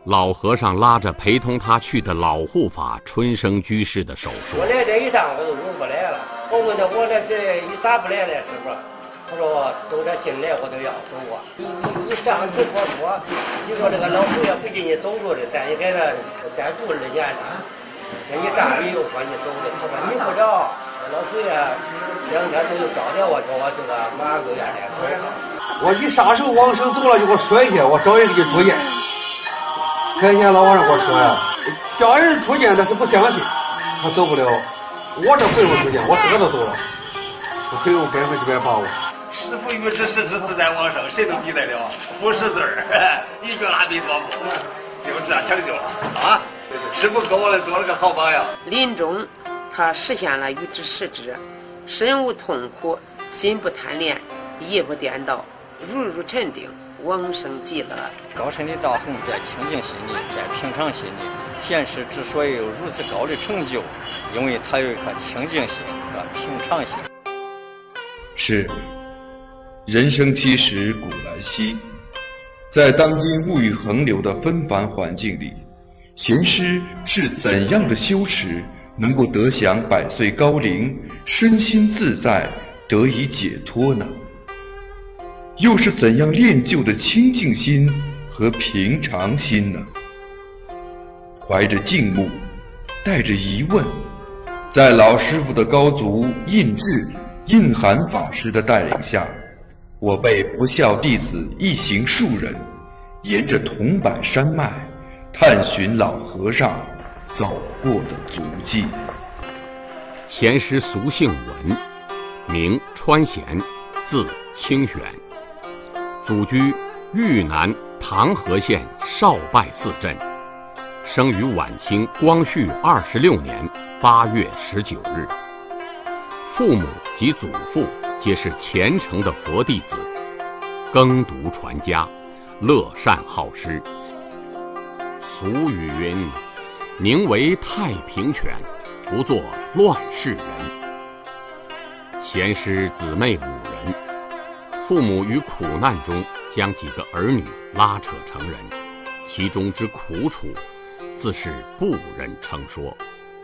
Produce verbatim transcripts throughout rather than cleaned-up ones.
老和尚拉着陪同他去的老护法春生居士的手说：“ 我来这一趟我都用不来了。我问他，我这是一啥不来了，师傅？他说都这进来我都要走啊。你你你上次我说，你说这个老祖爷不给你走路的，咱也给他再住二年了。这一站里又说你走的，他说你不着，老祖爷两天都找着我，叫我这个马上就让他走了。 我一撒手往生走了，就给我摔下，我找人给你出见。开天老和尚给我说呀，叫人出见他是不相信，他走不了。我这回我出见，我自个都走了，我可以用百分之百把握。 师父语之实之自在往生，谁能抵得了？不识字儿，一句阿弥陀佛，就这样成就了啊！师父给我们做了个好榜样。 临终，他实现了语之实之，身无痛苦，心不贪恋，意不颠倒，如如沉定，往生极乐。 高深的道行在清净心里，在平常心里。贤师之所以有如此高的成就，因为他有一颗清净心和平常心。 是，人生七十古来稀，在当今物欲横流的纷繁环境里，贤师是怎样的修持，能够得享百岁高龄，身心自在，得以解脱呢？又是怎样练就的清净心和平常心呢？怀着敬慕，带着疑问，在老师傅的高足印智、印涵法师的带领下，我辈不孝弟子一行数人，沿着桐柏山脉，探寻老和尚走过的足迹。 贤师俗姓文，名川贤，字清玄，祖居豫南唐河县少拜寺镇，生于晚清光绪二十六年八月十九日。父母及祖父皆是虔诚的佛弟子，耕读传家，乐善好施。俗语云：“宁为太平犬，不做乱世人。”贤师姊妹五人，父母于苦难中将几个儿女拉扯成人，其中之苦楚，自是不忍称说。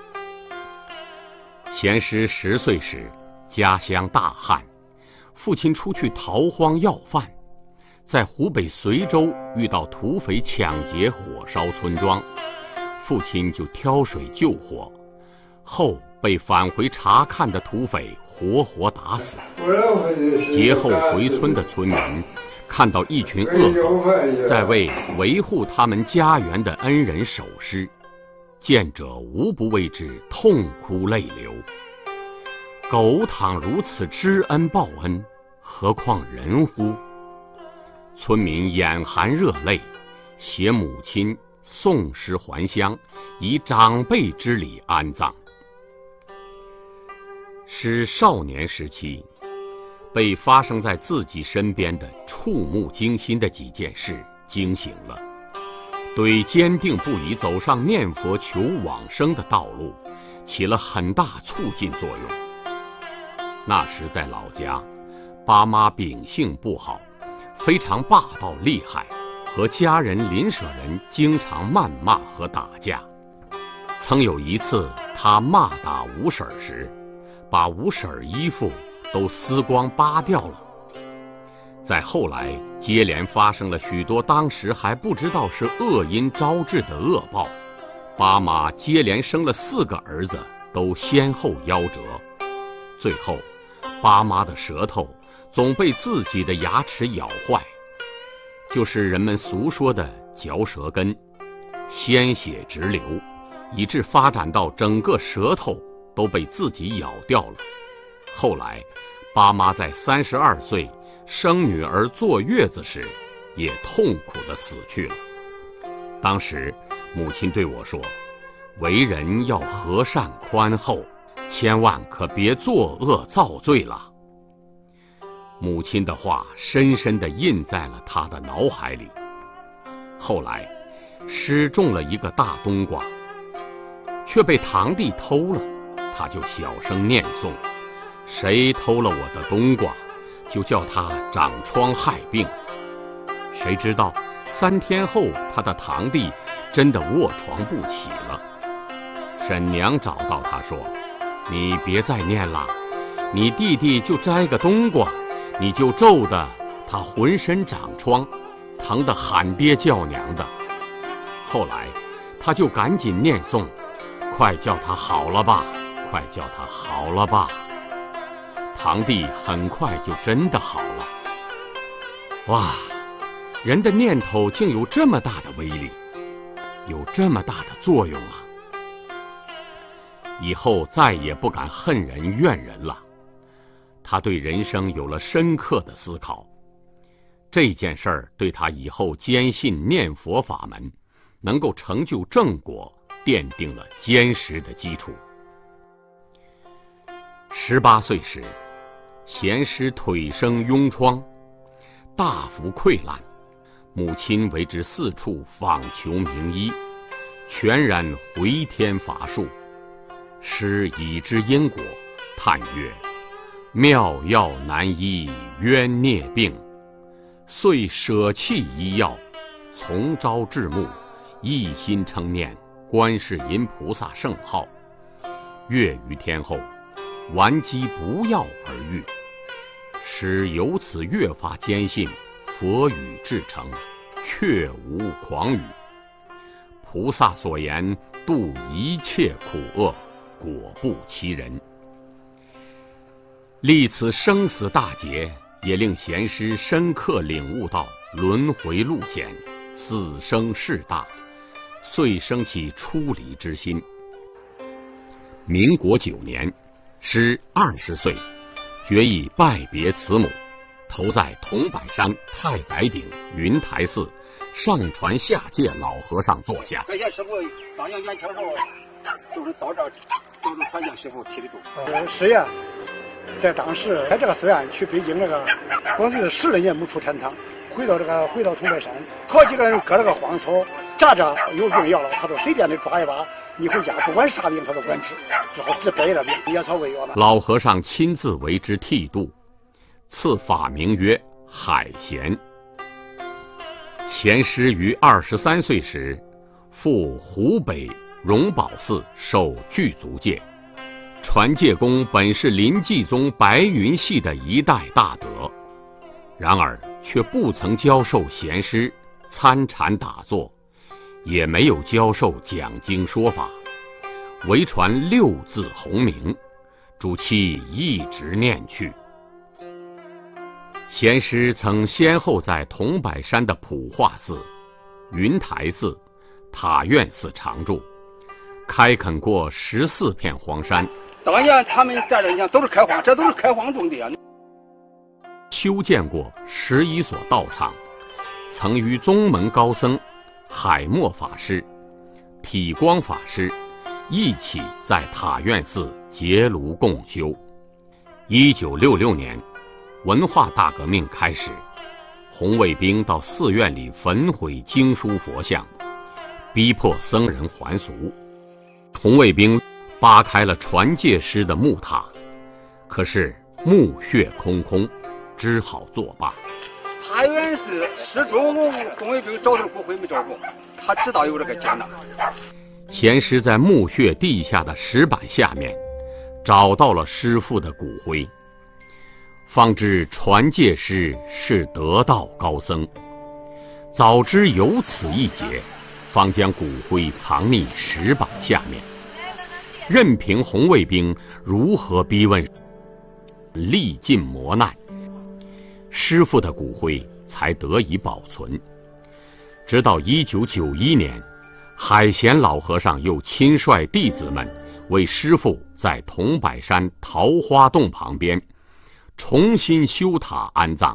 贤师十岁时，家乡大旱，父亲出去逃荒要饭，在湖北随州遇到土匪抢劫火烧村庄，父亲就挑水救火，后被返回查看的土匪活活打死。劫后回村的村民看到一群恶狗在为维护他们家园的恩人守尸，见者无不为之痛哭泪流。狗倘如此知恩报恩，何况人乎？村民眼含热泪，携母亲送尸还乡，以长辈之礼安葬。是少年时期被发生在自己身边的触目惊心的几件事惊醒了，对坚定不移走上念佛求往生的道路起了很大促进作用。那时在老家，爸妈秉性不好，非常霸道厉害，和家人邻舍人经常谩骂和打架。曾有一次他骂打吴婶时，把吴婶衣服都撕光扒掉了。在后来接连发生了许多当时还不知道是恶因招致的恶报，爸妈接连生了四个儿子都先后夭折，最后爸妈的舌头总被自己的牙齿咬坏，就是人们俗说的嚼舌根，鲜血直流，以致发展到整个舌头都被自己咬掉了。后来爸妈在三十二岁生女儿坐月子时，也痛苦地死去了。当时母亲对我说，为人要和善宽厚，千万可别作恶造罪了。母亲的话深深地印在了他的脑海里。后来失种了一个大冬瓜，却被堂弟偷了，他就小声念诵，谁偷了我的冬瓜，就叫他长疮害病。谁知道三天后，他的堂弟真的卧床不起了。沈娘找到他说：“你别再念了，你弟弟就摘个冬瓜，你就咒得他浑身长疮，疼得喊爹叫娘的。”后来，他就赶紧念诵：“快叫他好了吧，快叫他好了吧。”堂弟很快就真的好了。哇，人的念头竟有这么大的威力，有这么大的作用啊！以后再也不敢恨人怨人了。他对人生有了深刻的思考，这件事儿对他以后坚信念佛法门能够成就正果奠定了坚实的基础。十八岁时，贤师腿生痈疮，大幅溃烂，母亲为之四处访求名医，全然回天乏术。师已知因果，叹曰：“妙药难医冤孽病。”遂舍弃医药，从朝至暮，一心称念观世音菩萨圣号。月余天后，顽疾不药而愈。师由此越发坚信佛语至诚，确无诳语。菩萨所言度一切苦厄，果不其人。历此生死大劫，也令贤师深刻领悟到轮回路险，死生事大，遂生起出离之心。民国九年，师二十岁，决意拜别慈母，投在桐柏山太白顶云台寺上传下界老和尚座下。 感谢师傅当年元朝时候都是到这儿，都是传向师傅提的度。 呃，师爷在当时在这个寺院去北京那个，光是十来年没出禅堂，回到这个回到桐柏山，好几个人割了个荒草，扎着有病要了，他都随便的抓一把，你回家不管啥病他都管治，之后治百了病，野草为药了。 老和尚亲自为之剃度，赐法名曰海贤。贤师于二十三岁时，赴湖北荣宝寺受具足戒。传戒功本是临济宗白云系的一代大德，然而却不曾教授贤师参禅打坐，也没有教授讲经说法，唯传六字洪名，主其一直念去。贤师曾先后在桐柏山的普化寺、云台寺、塔院寺常住，开垦过十四片荒山。 当年他们在这，你看都是开荒，这都是开荒种地啊。 修建过十一所道场，曾与宗门高僧海默法师、体光法师一起在塔院寺结庐共修。一九六六年，文化大革命开始，红卫兵到寺院里焚毁经书佛像，逼迫僧人还俗。红卫兵扒开了传戒师的木塔，可是墓穴空空，只好作罢。 塔院寺始终红卫兵找到骨灰没找着，他知道有这个艰难。 贤师在墓穴地下的石板下面找到了师父的骨灰，方知传戒师是得道高僧。早知有此一劫，方将骨灰藏匿石板下面，任凭红卫兵如何逼问，历尽磨难，师父的骨灰才得以保存。直到一九九一年，海贤老和尚又亲率弟子们为师父在桐柏山桃花洞旁边重新修塔安葬。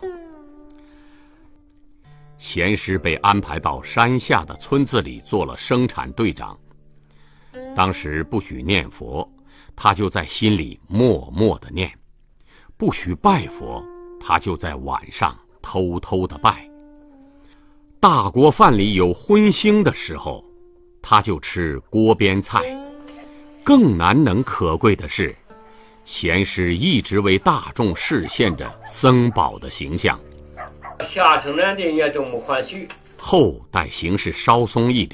贤师被安排到山下的村子里做了生产队长。当时不许念佛，他就在心里默默地念；不许拜佛，他就在晚上偷偷地拜。大锅饭里有荤腥的时候，他就吃锅边菜。更难能可贵的是，贤师一直为大众示现着僧宝的形象。 下生人的也都没还许， 后待形势稍松一点，